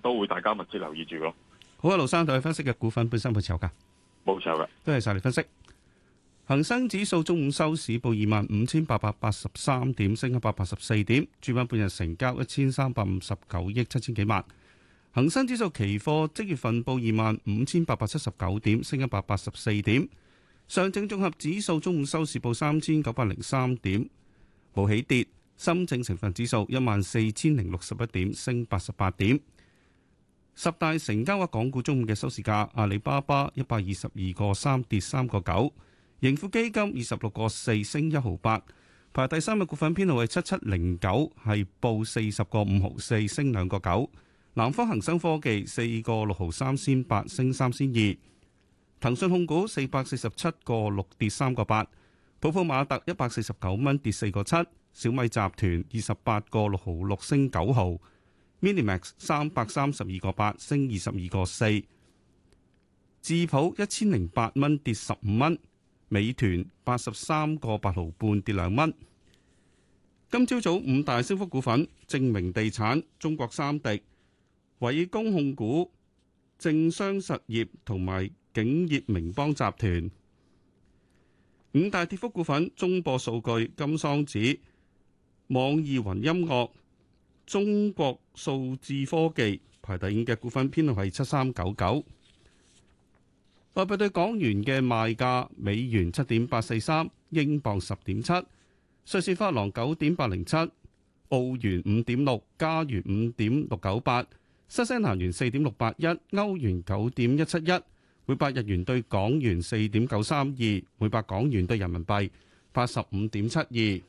都會大家密切留意住咯。 好啊，盧生對分析嘅股份本身會持有㗎， 冇錯嘅， 多謝晒你分析。恒生指數中午收市報25,883點，升184點。主板半日成交1359億7千幾萬。恒生指數期貨即月份報25,879點，升184點。上證綜合指數中午收市報3,903點，冇起跌。深證成分指數14,061點，升88點。十大成交額港股中午嘅收市價：阿里巴巴122個3跌3個9，盈富基金26個4升1毫8，排第三嘅股份編號係7709，係報40個5毫4升2個9。南方恒生科技4個6毫3仙8升3仙2，騰訊控股447個6跌3個8，普普馬特149蚊跌4個7，小米集團28個6毫6升9毫。Minimax 332個8升22個4，智普1008蚊跌15蚊，美團83個8毫半跌2蚊。今朝早五大升幅股份：正明地產、中國三迪、偉工控股、正商實業同埋景業名邦集團。五大跌幅股份：中播數據、金桑子、網易雲音樂、中國數字科技。排第五嘅股份編號係7399。外幣對港元嘅賣價：美元7.843，英鎊10.7，瑞士法郎9.807，澳元5.6，加元5.698，新西蘭元4.681，歐元9.171，每百日元對港元4.932，每百港元對人民幣85.72。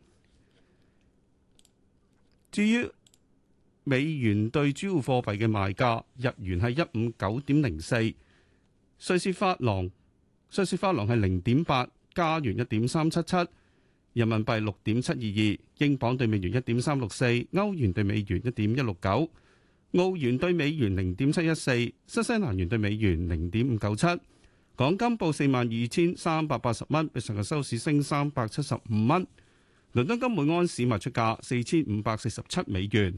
至於美元對主要貨幣嘅賣價，日元係159.04，瑞士法郎係0.8，加元1.377，人民幣6.722，英鎊對美元1.364，歐元對美元1.169，澳元對美元0.714，新西蘭元對美元0.597。港金報42,380蚊，比上日收市升375蚊。倫敦金每安士賣出價4,547美元。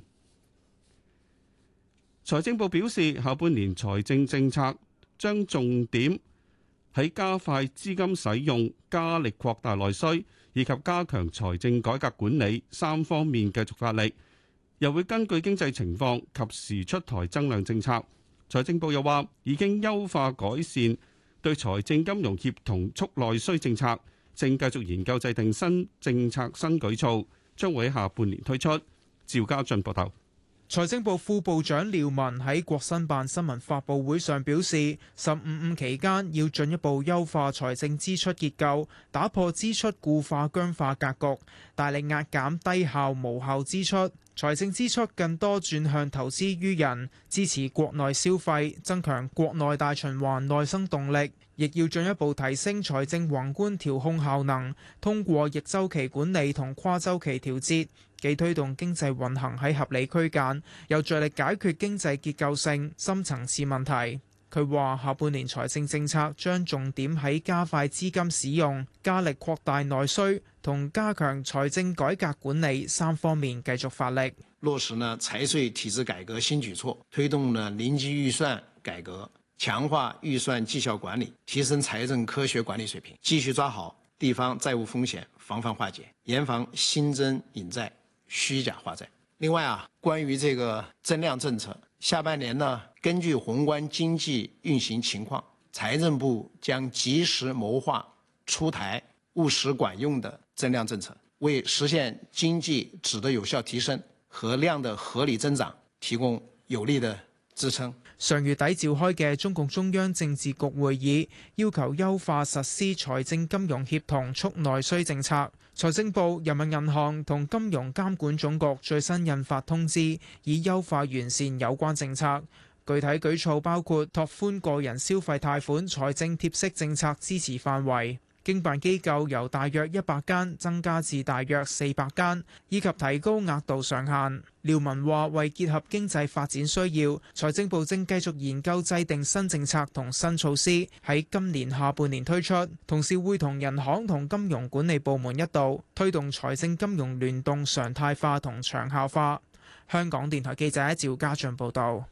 財政部表示，下半年財政政策將重點喺加快資金使用、加力擴大內需以及加強財政改革管理三方面繼續發力，又會根據經濟情況及時出台增量政策。財政部又話，已經優化改善對財政金融協同促內需政策，正繼續研究制定新政策新舉措，將會喺下半年推出。趙家俊報道。 財政部副部長廖文喺國新辦新聞發佈會上表示，15期間要進一步優化財政支出結構，打破支出固化僵化格局，大力壓減低效無效支出。財政支出更多轉向投資於人，支持國內消費，增強國內大循環內生動力，亦要進一步提升財政宏觀調控效能，通過逆周期管理同跨周期調節，既推動經濟運行喺合理區間，又着力解決經濟結構性深層次問題。佢話下半年財政政策將重點喺加快資金使用、加力擴大內需同加強財政改革管理三方面繼續發力， 落實呢財稅體制改革新舉措，推動呢臨機預算改革，強化預算績效管理，提升財政科學管理水平，繼續抓好地方債務風險防範化解，嚴防新增引債、虛假化債。另外關於這個增量政策，下半年呢，根據宏觀經濟運行情況，財政部將及時謀劃出台務實管用的增量政策，為實現經濟質的有效提升和量的合理增長提供有力的支撐。 上月底召開嘅中共中央政治局會議，要求優化實施財政金融協同促內需政策。財政部、人民銀行同金融監管總局最新印發通知，以優化完善有關政策。具體舉措包括拓寬個人消費貸款財政貼息政策支持範圍，經辦機構由大約100間增加至大約400間，以及提高額度上限。廖文話：為結合經濟發展需要，財政部正繼續研究制定新政策同新措施，喺今年下半年推出，同時會同銀行同金融管理部門一道推動財政金融聯動常態化同長效化。香港電台記者趙家俊報道。